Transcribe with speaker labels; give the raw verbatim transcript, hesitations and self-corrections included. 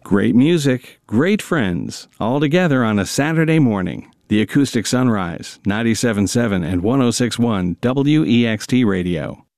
Speaker 1: Great music, great friends, all together on a Saturday morning. The Acoustic Sunrise, ninety-seven point seven and one oh six point one W E X T Radio.